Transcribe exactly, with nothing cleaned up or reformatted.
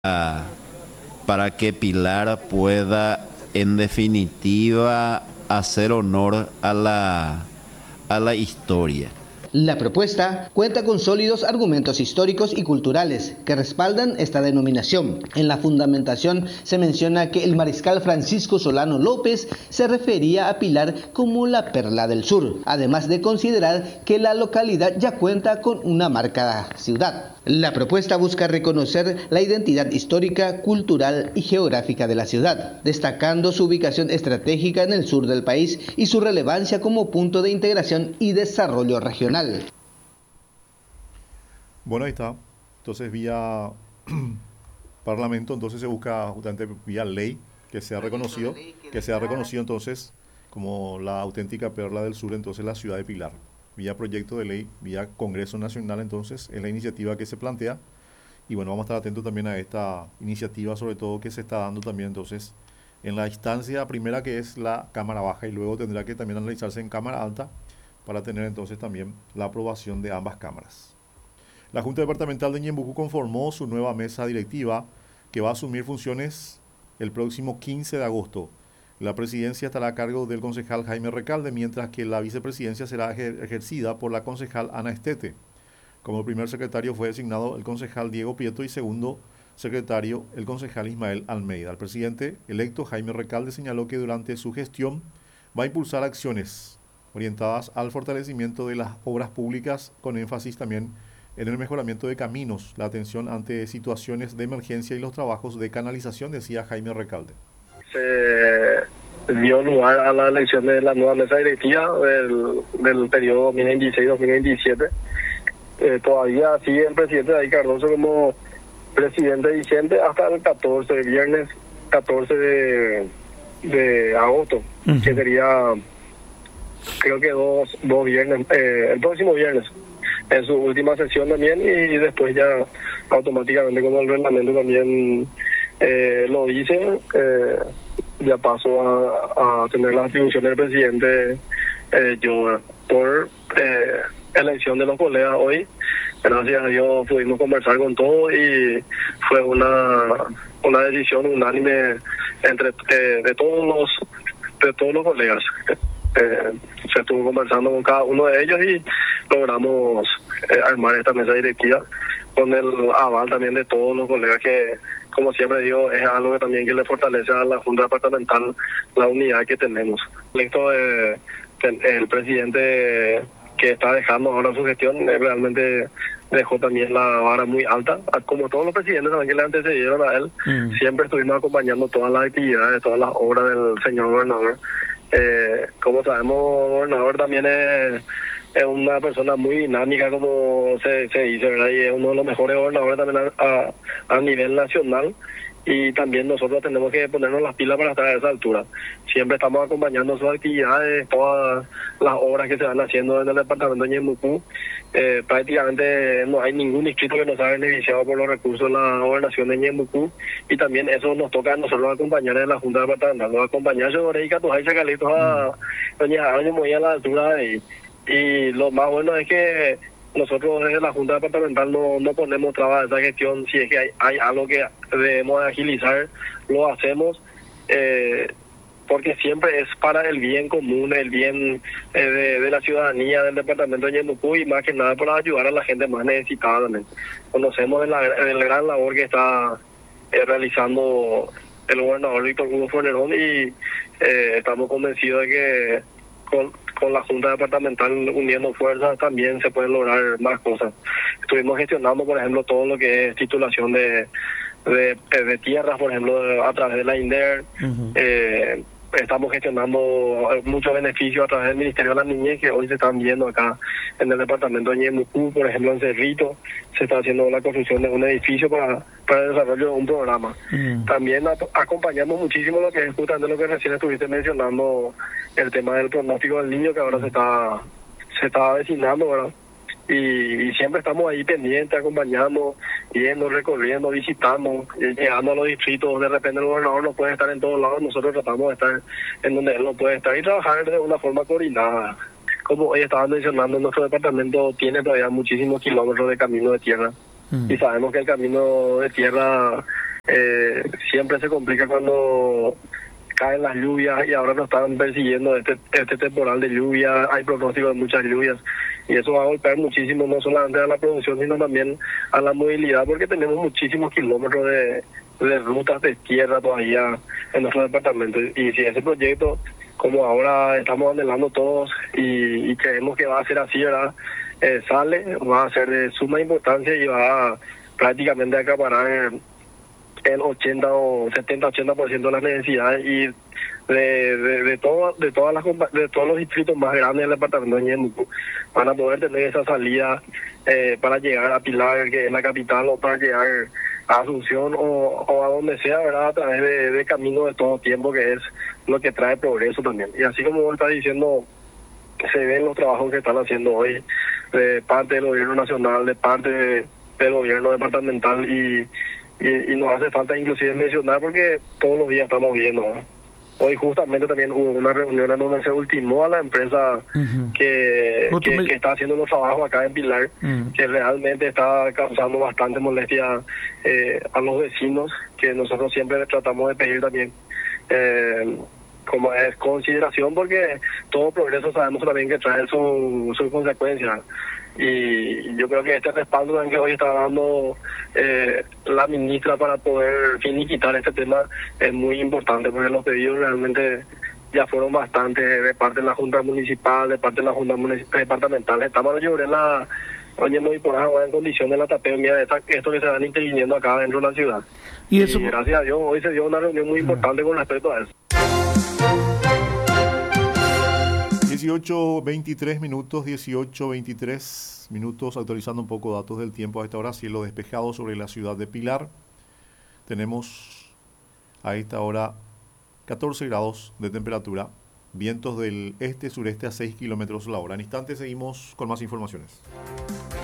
para que Pilar pueda, en definitiva, hacer honor a la, a la historia. La propuesta cuenta con sólidos argumentos históricos y culturales que respaldan esta denominación. En la fundamentación se menciona que el mariscal Francisco Solano López se refería a Pilar como la perla del sur, además de considerar que la localidad ya cuenta con una marcada ciudad. La propuesta busca reconocer la identidad histórica, cultural y geográfica de la ciudad, destacando su ubicación estratégica en el sur del país y su relevancia como punto de integración y desarrollo regional. Bueno, ahí está. Entonces, vía Parlamento, entonces se busca justamente vía ley que sea reconocido, que sea reconocido entonces como la auténtica perla del sur, entonces la ciudad de Pilar. Vía proyecto de ley, vía Congreso Nacional, entonces es la iniciativa que se plantea. Y bueno, vamos a estar atentos también a esta iniciativa, sobre todo que se está dando también entonces en la instancia primera, que es la Cámara Baja, y luego tendrá que también analizarse en Cámara Alta para tener entonces también la aprobación de ambas cámaras. La Junta Departamental de Ñembucú conformó su nueva mesa directiva que va a asumir funciones el próximo quince de agosto. La presidencia estará a cargo del concejal Jaime Recalde, mientras que la vicepresidencia será ejer- ejercida por la concejal Ana Estete. Como primer secretario fue designado el concejal Diego Prieto y segundo secretario el concejal Ismael Almeida. El presidente electo Jaime Recalde señaló que durante su gestión va a impulsar acciones orientadas al fortalecimiento de las obras públicas, con énfasis también en el mejoramiento de caminos, la atención ante situaciones de emergencia y los trabajos de canalización, decía Jaime Recalde. Se dio lugar a la elección de la nueva mesa directiva del, del periodo dos mil veintiséis dos mil veintisiete. Eh, todavía sigue el presidente David Cardoso como presidente vigente hasta el catorce, viernes catorce de, de agosto, uh-huh. que sería, creo que dos, dos viernes, eh, el próximo viernes, en su última sesión también, y después ya automáticamente, como el reglamento también eh, lo dice, eh, ya paso a, a tener la atribución del presidente eh, yo por eh, elección de los colegas hoy. Gracias a Dios pudimos conversar con todos y fue una una decisión unánime entre eh, de todos los de todos los colegas. Eh, se estuvo conversando con cada uno de ellos y logramos eh, armar esta mesa directiva con el aval también de todos los colegas, que, como siempre digo, es algo que también que le fortalece a la Junta Departamental la unidad que tenemos. Esto de, de, el presidente que está dejando ahora su gestión eh, realmente dejó también la vara muy alta, como todos los presidentes también que le antecedieron a él. Mm. Siempre estuvimos acompañando todas las actividades, todas las obras del señor gobernador. Eh, como sabemos, el gobernador también es, es una persona muy dinámica, como se, se dice, ¿verdad? Y es uno de los mejores gobernadores también a, a, a nivel nacional. Y también nosotros tenemos que ponernos las pilas para estar a esa altura. Siempre estamos acompañando sus actividades, todas las obras que se van haciendo en el departamento de Ñembucú. Eh, prácticamente no hay ningún distrito que no sea beneficiado por los recursos de la gobernación de Ñembucú, y también eso nos toca a nosotros acompañar en la Junta Departamental, nos acompañar sobre Icatujay, Chacalitos a Doña Año muy a la altura de ahí. Y lo más bueno es que nosotros desde la Junta Departamental no, no ponemos trabas a esa gestión. Si es que hay, hay algo que debemos agilizar, lo hacemos, eh, porque siempre es para el bien común, el bien eh, de, de la ciudadanía del departamento de Ñembucú, y más que nada para ayudar a la gente más necesitada también. Conocemos el, el gran labor que está eh, realizando el gobernador Víctor Hugo Fornerón, y eh, estamos convencidos de que con con la Junta Departamental uniendo fuerzas también se pueden lograr más cosas. Estuvimos gestionando, por ejemplo, todo lo que es titulación de de, de tierras, por ejemplo, a través de la INDER. Uh-huh. Eh, estamos gestionando muchos beneficios a través del Ministerio de la Niñez, que hoy se están viendo acá en el departamento de Ñembucú. Por ejemplo, en Cerrito se está haciendo la construcción de un edificio para, para el desarrollo de un programa. Mm. También a, acompañamos muchísimo lo que es justamente lo que recién estuviste mencionando, el tema del pronóstico del niño, que ahora se está se está avecinando, ¿verdad? Y, y siempre estamos ahí pendientes, acompañando, yendo, recorriendo, visitando, llegando a los distritos. De repente el gobernador no puede estar en todos lados, nosotros tratamos de estar en donde él no puede estar y trabajar de una forma coordinada. Como hoy estaban mencionando, nuestro departamento tiene todavía muchísimos kilómetros de camino de tierra. Mm. Y sabemos que el camino de tierra Eh, siempre se complica cuando caen las lluvias y ahora nos están persiguiendo este, este temporal de lluvia, hay pronóstico de muchas lluvias y eso va a golpear muchísimo no solamente a la producción sino también a la movilidad porque tenemos muchísimos kilómetros de, de rutas de tierra todavía en nuestro departamento y si ese proyecto como ahora estamos anhelando todos y, y creemos que va a ser así, ¿verdad? Eh, sale, va a ser de suma importancia y va a prácticamente acaparar el ochenta o setenta ochenta por ciento de las necesidades y de de, de, todo, de todas las de todos los distritos más grandes del departamento de Ñeembucú van a poder tener esa salida eh, para llegar a Pilar, que es la capital, o para llegar a Asunción o, o a donde sea, ¿verdad? A través de, de caminos de todo tiempo, que es lo que trae progreso también. Y así como vos estás diciendo, se ven los trabajos que están haciendo hoy de parte del gobierno nacional, de parte de, del gobierno departamental y Y, y nos hace falta inclusive mencionar porque todos los días estamos viendo, ¿no? Hoy justamente también hubo una reunión en donde se ultimó a la empresa uh-huh. que, que, me... que está haciendo los trabajos acá en Pilar, uh-huh. que realmente está causando bastante molestia eh, a los vecinos, que nosotros siempre tratamos de pedir también eh, como es consideración, porque todo progreso sabemos también que trae sus su consecuencias. Y yo creo que este respaldo que hoy está dando eh, la ministra para poder finiquitar este tema es muy importante, porque los pedidos realmente ya fueron bastante de parte de la Junta Municipal, de parte de la Junta Departamental. Estamos yo en la oye muy por ahora en condiciones de la tapeo, mira esta, esto que se van interviniendo acá dentro de la ciudad. Y, eso... y gracias a Dios hoy se dio una reunión muy importante con respecto a eso. dieciocho veintitrés minutos, dieciocho veintitrés minutos, actualizando un poco datos del tiempo a esta hora, cielo despejado sobre la ciudad de Pilar. Tenemos a esta hora catorce grados de temperatura, vientos del este-sureste a seis kilómetros la hora. En instantes seguimos con más informaciones.